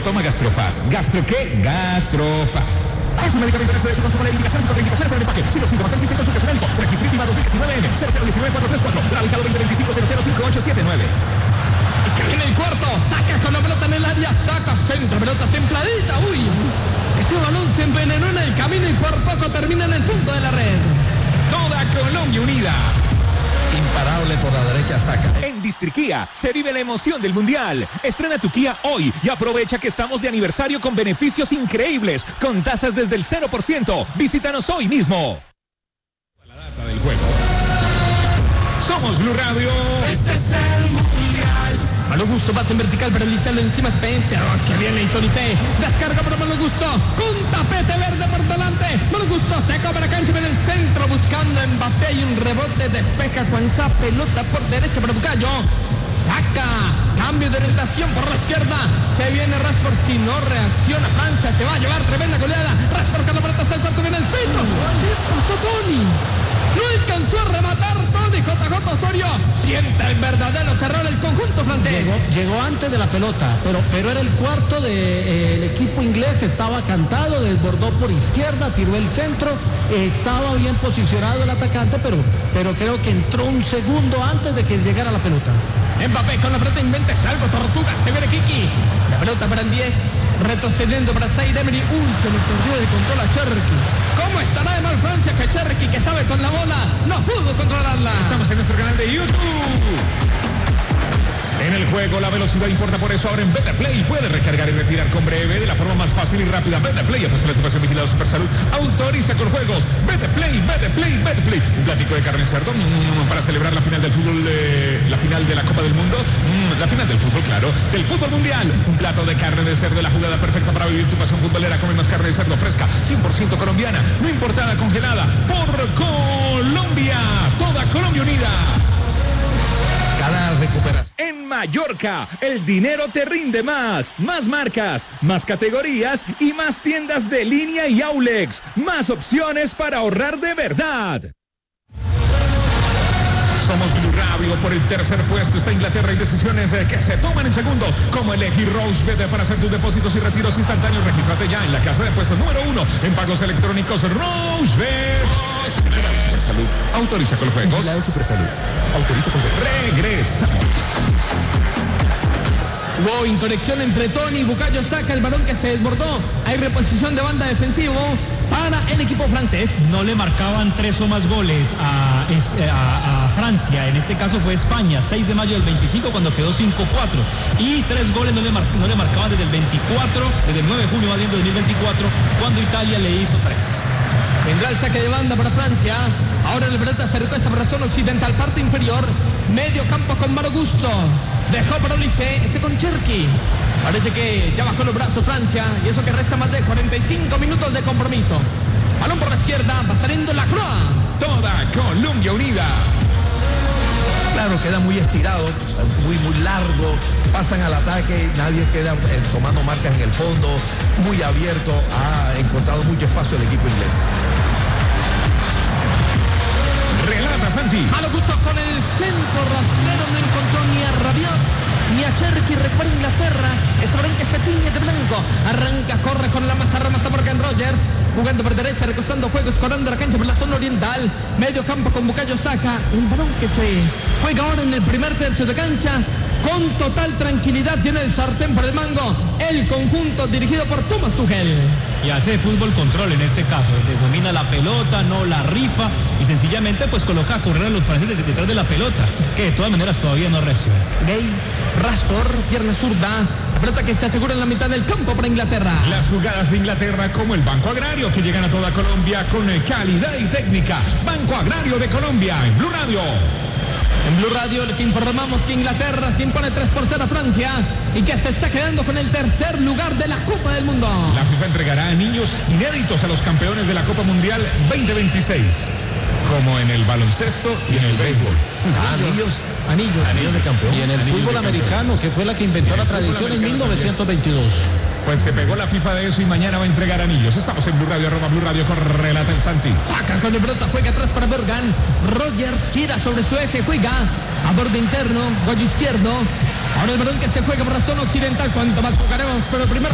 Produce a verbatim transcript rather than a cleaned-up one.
Toma Gastrofaz. ¿Gastro qué? Gastrofaz. Es un medicamento en exceso de su consumo de indicaciones y contraindicaciones en el empaque. Si los síntomas persisten, consulte a su médico. Registro I V A dos mil diecinueve N cero cero uno nueve cuatro tres cuatro. Radicado veinte veinticinco cero cero cinco ocho siete nueve. Y se viene el cuarto. Saca con la pelota en el área. Saca centro. Pelota templadita. Uy. Ese balón se envenenó en el camino y por poco termina en el punto de la red. Toda Colombia unida. Imparable por la derecha, saca. En Distriquía se vive la emoción del Mundial. Estrena tu Kia hoy y aprovecha que estamos de aniversario con beneficios increíbles, con tasas desde el cero por ciento. Visítanos hoy mismo. La data del juego. Somos Blue Radio. Este es el Mundial. Malo Gusto, pase en vertical para Lizardo encima Spencer. Oh, que viene Isonice. Descarga para Malo Gusto. Con tapete verde por delante. Malo Gusto se cobra cancha en el centro buscando a Mbappé y un rebote. Despeja Juanza. Pelota por derecha para Bucayo. Saca. Cambio de orientación por la izquierda. Se viene Rashford. Si no reacciona Francia se va a llevar tremenda goleada. Rashford con la pelota hacia el cuarto viene el centro. Se pasó Tony. No alcanzó a rematar Tony. J J Osorio siente el verdadero terror el conjunto francés. Llegó, llegó antes de la pelota, pero, pero era el cuarto del de, eh, equipo inglés, estaba cantado, desbordó por izquierda, tiró el centro, estaba bien posicionado el atacante, pero, pero creo que entró un segundo antes de que llegara la pelota. Mbappé con la pelota inventa algo, Tortuga, se viene Kiki. La pelota para el diez, retrocediendo para Zaire Emery. Uy, se le perdió de control a Cherki. ¿Cómo estará de mal Francia que Cherki, que sabe con la bola, no pudo controlarla? Estamos en nuestro canal de YouTube. En el juego la velocidad importa, por eso ahora en Betplay puedes recargar y retirar con breve de la forma más fácil y rápida. Betplay, apuesta a tu pasión, vigilado Supersalud, autoriza con juegos. Betplay, Betplay, Betplay. Un platico de carne de cerdo mmm, para celebrar la final del fútbol, eh, la final de la Copa del Mundo, mmm, la final del fútbol, claro, del fútbol mundial. Un plato de carne de cerdo, la jugada perfecta para vivir tu pasión futbolera. Come más carne de cerdo fresca, cien por ciento colombiana, no importada, congelada, por Colombia. Toda Colombia unida. Cada recuperación. En Mallorca, el dinero te rinde más. Más marcas, más categorías y más tiendas de línea y Aulex. Más opciones para ahorrar de verdad. Somos Blue Radio. Por el tercer puesto está Inglaterra y decisiones eh, que se toman en segundos, como elegir Rochebet para hacer tus depósitos y retiros instantáneos. Regístrate ya en la casa de apuestas número uno en pagos electrónicos. Rochebet. Supersalud. Autoriza con los juegos. Supersalud. Autoriza con juegos. Regresamos. Hubo inconexión entre Tony y Bucayo. Saca el balón que se desbordó. Hay reposición de banda defensivo para el equipo francés. No le marcaban tres o más goles a, a, a Francia. En este caso fue España, seis de mayo del veinticinco, cuando quedó cinco cuatro. Y tres goles no le, mar, no le marcaban desde el veinticuatro, desde el nueve de junio más bien de dos mil veinticuatro, cuando Italia le hizo tres. Vendrá el saque de banda para Francia. Ahora el pelota se recuesta para la zona occidental, parte inferior. Medio campo con Malo Gusto. Dejó para Olise, ese con Cherki. Parece que ya bajó los brazos Francia. Y eso que resta más de cuarenta y cinco minutos de compromiso. Balón por la izquierda, va saliendo la Croix. Toda Colombia unida. Claro, queda muy estirado, muy, muy largo. Pasan al ataque, nadie queda eh, tomando marcas en el fondo. Muy abierto, ha encontrado mucho espacio el equipo inglés. Relata Santi. Malo Gusto con el centro rastrero, no encontró ni a Rabiot ni a Cherki. Recupera Inglaterra, ese balón que se tiñe de blanco. Arranca, corre con la masa, remasa Morgan Rogers, jugando por derecha, recostando juego, escorando la cancha por la zona oriental. Medio campo con Bukayo Saka. Un balón que se juega ahora en el primer tercio de cancha. Con total tranquilidad tiene el sartén por el mango el conjunto dirigido por Thomas Tuchel. Y hace fútbol control en este caso, domina la pelota, no la rifa y sencillamente pues coloca a correr a los franceses detrás de la pelota, que de todas maneras todavía no reacciona. Gay, Rashford, pierna zurda, la pelota que se asegura en la mitad del campo para Inglaterra. Las jugadas de Inglaterra como el Banco Agrario, que llegan a toda Colombia con calidad y técnica. Banco Agrario de Colombia en Blue Radio. En Blue Radio les informamos que Inglaterra se impone tres por cero a Francia y que se está quedando con el tercer lugar de la Copa del Mundo. La FIFA entregará anillos inéditos a los campeones de la Copa Mundial veinte veintiséis, como en el baloncesto y en el béisbol. Ah, anillos. Anillos. Anillos de campeón. Y en el Anillos fútbol de campeón. americano, que fue la que inventó Y en la el fútbol tradición en americano mil novecientos veintidós. Pues se pegó la FIFA de eso y mañana va a entregar anillos. Estamos en Blue Radio, arroba Blue Radio, con Relata el Santi. Saca con el pelota, juega atrás para Bergan. Rogers gira sobre su eje, juega a borde interno, cuello izquierdo. Ahora el balón que se juega por la zona occidental. Cuanto más jugaremos, pero primero